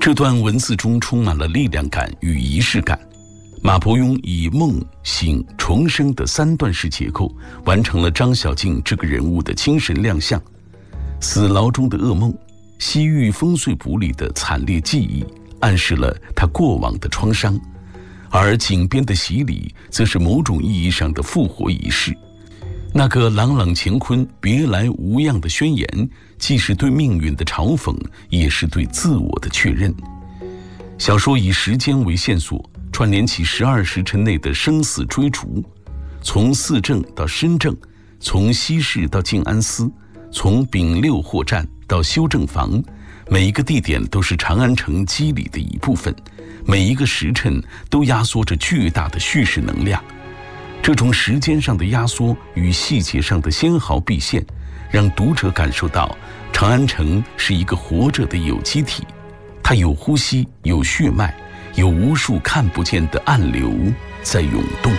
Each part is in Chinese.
这段文字中充满了力量感与仪式感。马伯庸以梦、醒、重生的3段式结构，完成了张小敬这个人物的精神亮相。死牢中的噩梦，西域烽燧堡里的惨烈记忆，暗示了他过往的创伤；而井边的洗礼，则是某种意义上的复活仪式。那个朗朗乾坤、别来无恙的宣言，既是对命运的嘲讽，也是对自我的确认。小说以时间为线索，串联起12时辰内的生死追逐，从四正到申正，从西市到静安寺，从丙六货站到修正房，每一个地点都是长安城肌理的一部分，每一个时辰都压缩着巨大的叙事能量。这种时间上的压缩与细节上的纤毫毕现，让读者感受到长安城是一个活着的有机体，它有呼吸，有血脉，有无数看不见的暗流在涌动。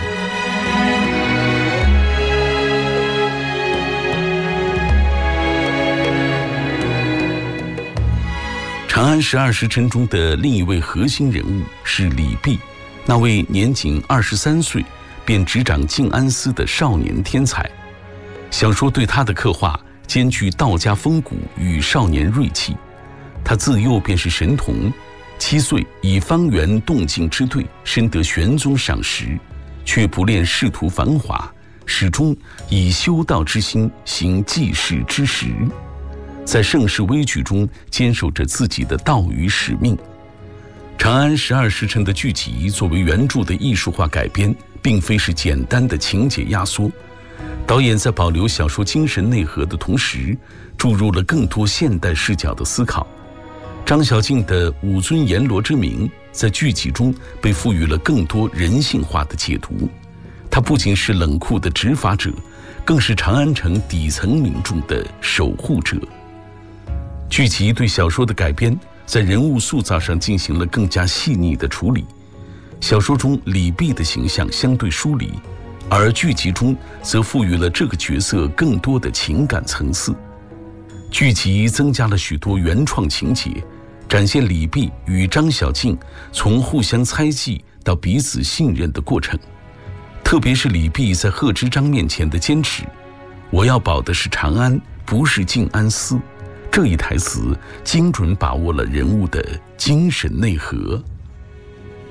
长安12时辰中的另一位核心人物是李泌，那位年仅23岁便执掌静安司的少年天才。小说对他的刻画兼具道家风骨与少年锐气。他自幼便是神童，7岁以方圆动静之对深得玄宗赏识，却不恋仕途繁华，始终以修道之心行济世之实，在盛世危局中坚守着自己的道与使命。长安12时辰的剧集作为原著的艺术化改编，并非是简单的情节压缩，导演在保留小说精神内核的同时，注入了更多现代视角的思考。张小敬的五尊阎罗之名在剧集中被赋予了更多人性化的解读，他不仅是冷酷的执法者，更是长安城底层民众的守护者。剧集对小说的改编，在人物塑造上进行了更加细腻的处理。小说中李泌的形象相对疏离，而剧集中则赋予了这个角色更多的情感层次。剧集增加了许多原创情节，展现李泌与张小敬从互相猜忌到彼此信任的过程。特别是李泌在贺知章面前的坚持，我要保的是长安，不是静安司，这一台词精准把握了人物的精神内核。